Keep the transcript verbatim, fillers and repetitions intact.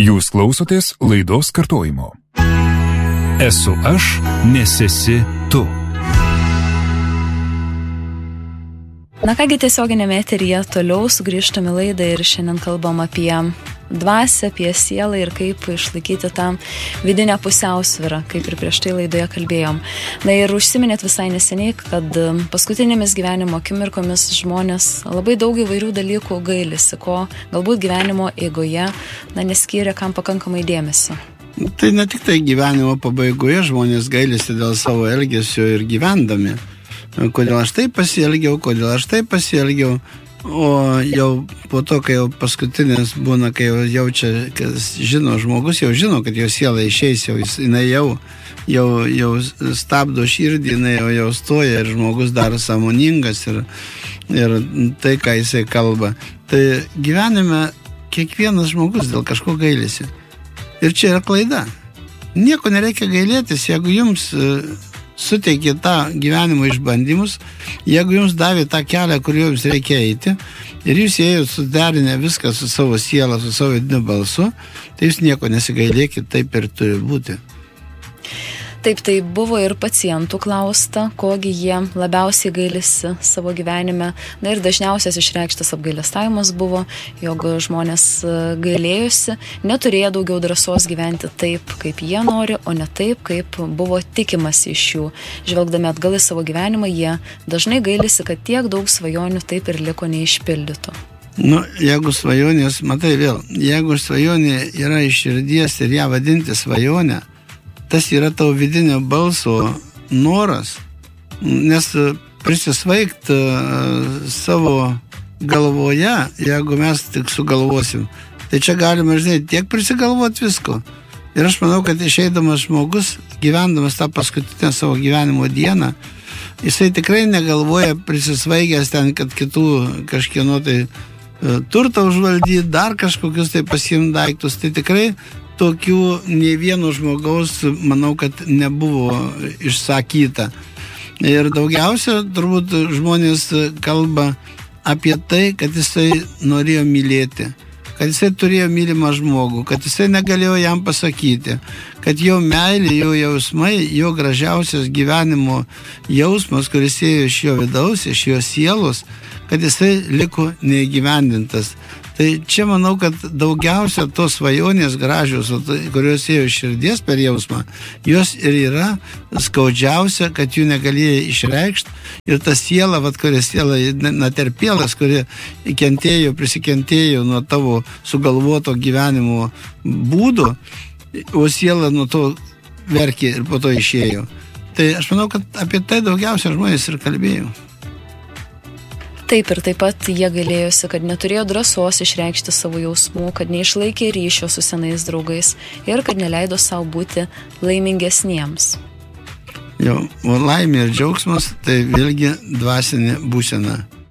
Jūs klausotės laidos kartojimo. Esu aš, nes esi tu. Na kągi, tiesioginėme eteryje toliau sugrįžtame laidą ir šiandien kalbam apie dvasią, apie sielą ir kaip išlaikyti tą vidinę pusiausvyrą, kaip ir prieš tai laidoje kalbėjom. Na ir užsiminėt visai neseniai, kad paskutinėmis gyvenimo akimirkomis žmonės labai daug įvairių dalykų gailisi, ko galbūt gyvenimo eigoje na, neskyrė kam pakankamai dėmesio. Tai ne tik tai gyvenimo pabaigoje žmonės gailisi dėl savo elgesio ir gyvendami. Kodėl aš taip pasielgiau, kodėl aš taip pasielgiau, o jau po to, kai jau paskutinis būna, kai jau jaučia, kad žino, žmogus jau žino, kad jo siela išeis, jau jinai jau, jau, jau stabdo širdį, jinai jau, jau stoja ir žmogus daro sąmoningas ir, ir tai, ką jisai kalba. Tai gyvenime kiekvienas žmogus dėl kažko gailisi. Ir čia yra klaida. Nieko nereikia gailėtis, jeigu jums suteikė tą gyvenimo išbandymus, jeigu jums davė tą kelią, kuriuo jums reikia eiti, ir jūs ėjot suderinę viską su savo siela, su savo vidiniu balsu, tai jūs nieko nesigailėkit, taip ir turi būti. Taip, tai buvo ir pacientų klausta, kogi jie labiausiai gailisi savo gyvenime. Na ir dažniausias išreikštas apgailestavimas buvo, jog žmonės gailėjusi, neturėjo daugiau drąsos gyventi taip, kaip jie nori, o ne taip, kaip buvo tikimasi iš jų. Žvelgdami atgal į savo gyvenimą, jie dažnai gailisi, kad tiek daug svajonių taip ir liko neišpildytų. Nu, jeigu svajonės, matai vėl, jeigu svajonė yra iš širdies ir ją vadinti svajonę, tas yra tavo vidinio balso noras, nes prisisvaigt savo galvoje, jeigu mes tik sugalvosim, tai čia galime, žinai, tiek prisigalvoti visko. Ir aš manau, kad išeidamas žmogus, gyvendamas tą paskutinę savo gyvenimo dieną, jisai tikrai negalvoja prisisvaigęs ten, kad kitų kažkieno tai turtą užvaldyti, dar kažkokius tai pasiimt daiktus, tai tikrai tokių nei vieno žmogaus, manau, kad nebuvo išsakyta. Ir daugiausia turbūt žmonės kalba apie tai, kad jisai norėjo mylėti, kad jisai turėjo mylimą žmogų, kad jisai negalėjo jam pasakyti, kad jo meilė, jo jausmai, jo gražiausias gyvenimo jausmas, kuris ėjo iš jo vidaus, iš jo sielos, kad jisai liko neįgyvendintas. Tai čia manau, kad daugiausia tos svajonės gražios, kurios ėjo iš širdies per jausmą, jos ir yra skaudžiausia, kad jų negalėjo išreikšti. Ir ta siela, vat, kuri siela, naterpėlas, kuri kentėjo, prisikentėjo nuo tavo sugalvoto gyvenimo būdo, o siela nuo to verkė ir po to išėjo. Tai aš manau, kad apie tai daugiausia žmonės ir kalbėjo. Taip ir taip pat jie gailėjosi, kad neturėjo drąsos išreikšti savo jausmų, kad neišlaikė ryšio su senais draugais ir kad neleido savo būti laimingesniems. Jo, o laimė ir džiaugsmas tai vėlgi dvasinė būsena.